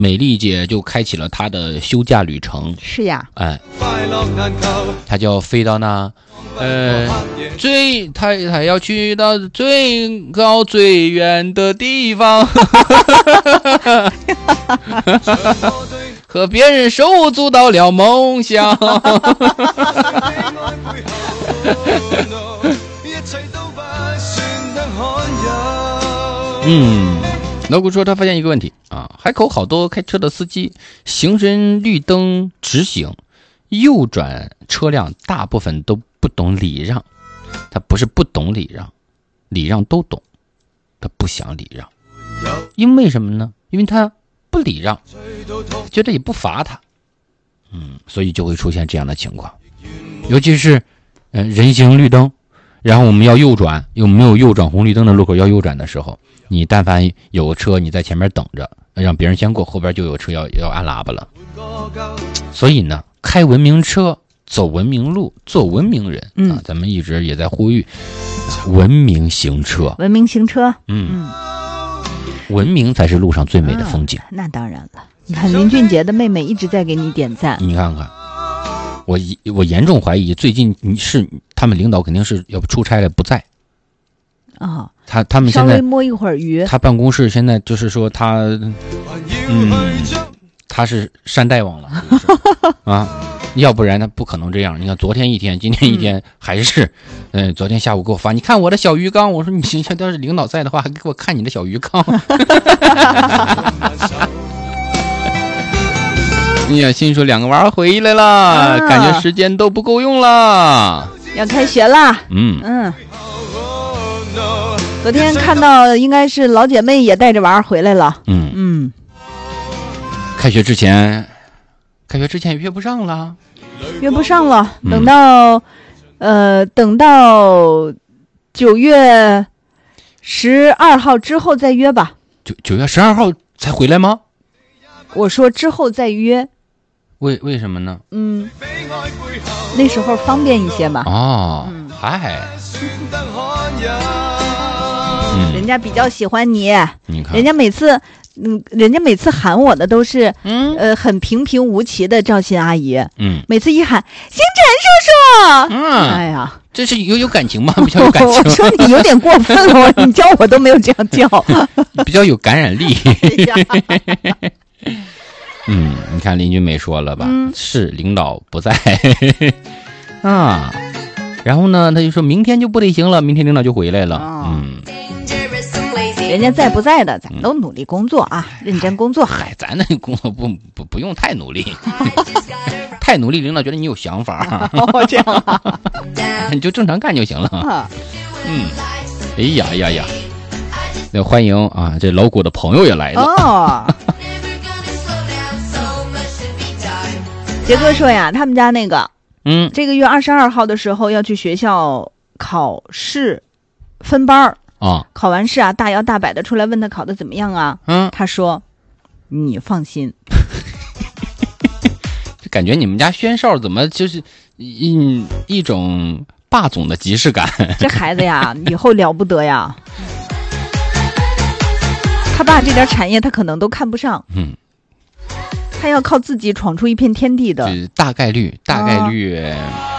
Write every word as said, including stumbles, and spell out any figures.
美丽姐就开启了她的休假旅程。 是呀， 哎，她就飞到那呃最她她要去到最高最远的地方和别人手足到了梦想嗯，老古说他发现一个问题啊，海口好多开车的司机，行人绿灯直行，右转车辆大部分都不懂礼让。他不是不懂礼让，礼让都懂，他不想礼让。因为什么呢？因为他不礼让，觉得也不罚他，嗯，所以就会出现这样的情况。尤其是呃人行绿灯，然后我们要右转，又没有右转红绿灯的路口要右转的时候，你但凡有个车你在前面等着，让别人先过，后边就有车要要按喇叭了。所以呢，开文明车，走文明路，做文明人、嗯、啊，咱们一直也在呼吁文明行车， 文明行车， 嗯嗯，文明才是路上最美的风景、 啊、那当然了。你看林俊杰的妹妹一直在给你点赞， 你看看，我我严重怀疑最近你是他们领导肯定是要不出差了不在啊、哦， 他他们现在稍微摸一会儿鱼， 他办公室现在就是说他嗯他是山大王了啊，要不然他不可能这样。你看昨天一天今天一天还是嗯、呃，昨天下午给我发，你看我的小鱼缸，我说你现在要是领导在的话还给我看你的小鱼缸哎呀，心说两个娃回来了、啊、感觉时间都不够用了， 要开学了。嗯嗯，昨天看到应该是老姐妹也带着娃回来了。 嗯嗯，开学之前开学之前也约不上了约不上了，等到、嗯、呃等到九月十二号之后再约吧。 九九月十二号才回来吗？ 我说之后再约。 为为什么呢？ 嗯，那时候方便一些吧。 哦，嗯、嗨， 嗯，人家比较喜欢你， 你看， 人家每次，嗯，人家每次喊我的都是，嗯，呃，很平平无奇的赵鑫阿姨，嗯，每次一喊星辰叔叔，嗯，哎呀， 这是有有感情吗？比较有感情。 我说你有点过分了，你叫我都没有这样叫， 比较有感染力。嗯，你看林俊美说了吧、嗯、是领导不在啊，然后呢他就说明天就不得行了，明天领导就回来了、哦、嗯， 人家在不在的咱们都努力工作啊、嗯、认真工作。 嗨，咱那工作不不不用太努力太努力领导觉得你有想法哦，这样啊你就正常干就行了、啊、嗯，哎呀哎呀呀，那欢迎啊，这老谷的朋友也来了哦杰哥说呀，他们家那个，嗯，这个月二十二号的时候要去学校考试分班啊，考完试啊，大摇大摆的出来问他考的怎么样啊，嗯，他说，你放心， 就感觉你们家宣少怎么就是一一种霸总的即视感， 这孩子呀，以后了不得呀，他爸这点产业他可能都看不上，嗯。他要靠自己闯出一片天地的， 大概率，大概率。啊